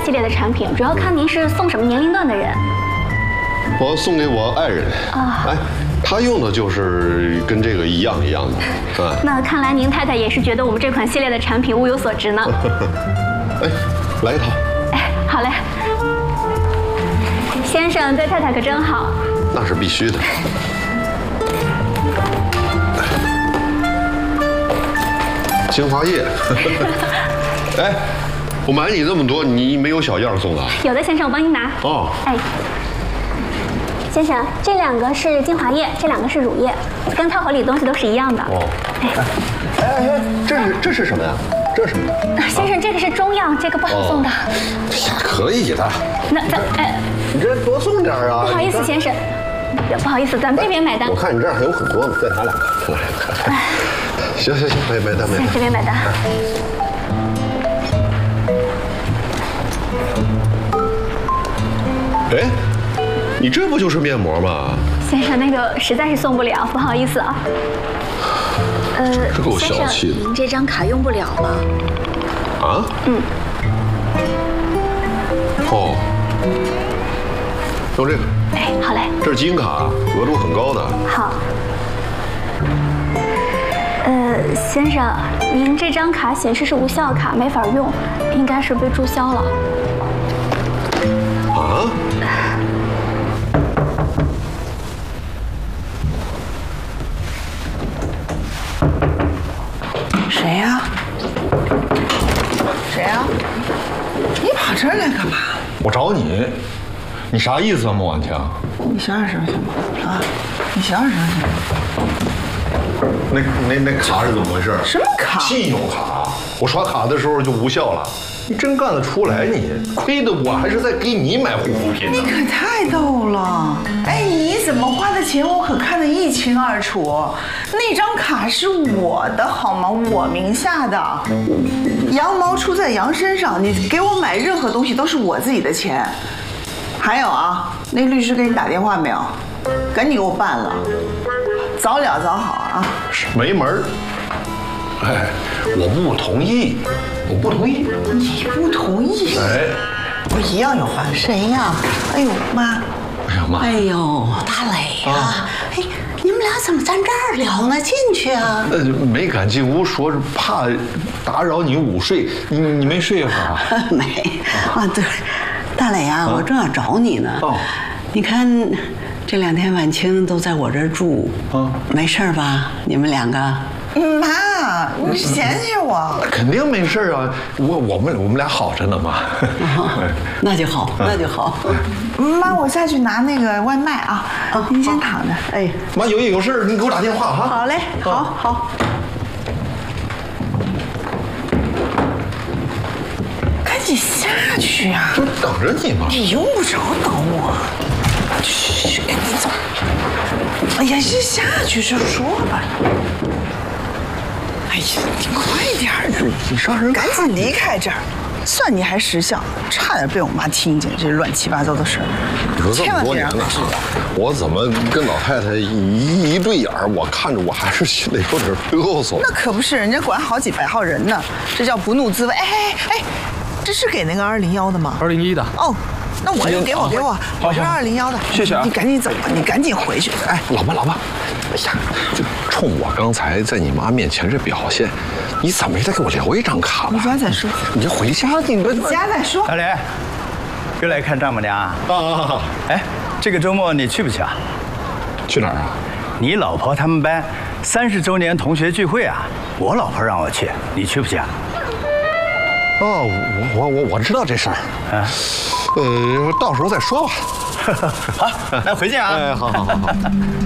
系列的产品，主要看您是送什么年龄段的人。 我送给我爱人啊，哎，她用的就是跟这个一样的啊。 那看来您太太也是觉得我们这款系列的产品物有所值呢。 哎，来一套。 哎，好嘞。先生对太太可真好。 那是必须的。精华液。哎，我买你这么多，你没有小样送的？ 有的，先生，我帮您拿。 哦。 哎。先生，这2个是精华液，这2个是乳液，跟套盒里的东西都是一样的。哦。 这是什么呀？这是什么？ 先生，这个是中药，这个不好送的。 哎呀，可以的。 那你这多送点啊！ 不好意思，先生，不好意思，咱们这边买单。 我看你这儿还有很多呢，再拿2个，再拿2个。行，买单。 这边买单。 哎。你这不就是面膜吗？ 先生，那个实在是送不了，不好意思啊。 这够小气的。 您这张卡用不了了。 啊？嗯。哦。用这个。 哎，好嘞。 这是金卡，额度很高的。 好。先生，您这张卡显示是无效卡，没法用，应该是被注销了。 啊？ 谁呀？谁呀？你跑这儿来干嘛？ 我找你，你啥意思啊，莫婉晴？ 你小点声行吗？啊，你小点声行吗？ 那卡是怎么回事？ 什么卡？ 信用卡，我刷卡的时候就无效了。你真干得出来你？亏得我还是在给你买护肤品呢。 你可太逗了！哎，你怎么花的钱我可看得一清二楚。那张卡是我的好吗？我名下的，羊毛出在羊身上。你给我买任何东西都是我自己的钱。还有啊，那律师给你打电话没有？赶紧给我办了，早了早好啊。 没门儿！哎，我不同意，我不同意。 你不同意？ 哎， 我一样要办。谁呀？哎呦妈！ 哎呀妈！ 哎呦，大磊呀！哎，你们俩怎么站这儿聊呢？进去啊！ 没敢进屋，说是怕打扰你午睡。你没睡一会儿啊？ 没啊，对，大磊啊，我正要找你呢。哦，你看这2天晚清都在我这儿住，没事吧？你们2个？ 妈，你嫌弃我？ 肯定没事啊，我们俩好着呢嘛。 那就好，那就好。 妈，我下去拿那个外卖啊。您先躺着。哎， 妈，有事你给我打电话哈。 好嘞，好。赶紧下去啊！ 就等着你嘛。 你用不着等我。嘘，赶紧走。哎呀，先下去再说吧。哎呀，你快点儿！ 你让人赶紧离开这儿。算你还识相，差点被我妈听见这乱七八糟的事儿。千万别让她知道。 我怎么跟老太太一对眼儿，我看着我还是心里有点哆嗦。 那可不是，人家管好几百号人呢，这叫不怒自威。哎，这是给那个201的吗 ？201的。 哦。那我就给我，我是201的。 谢谢啊！ 你赶紧走吧，你赶紧回去。 哎，老妈，哎呀，就冲我刚才在你妈面前这表现，你怎么也得给我留一张卡吧？ 回家再说。 你就回家，你回家再说。 大磊，又来看丈母娘啊？哎，这个周末你去不去啊？ 去哪儿啊？ 你老婆他们班30周年同学聚会啊，我老婆让我去，你去不去啊？ 哦，我知道这事儿。到时候再说吧。 好，那回见啊。 哎，好。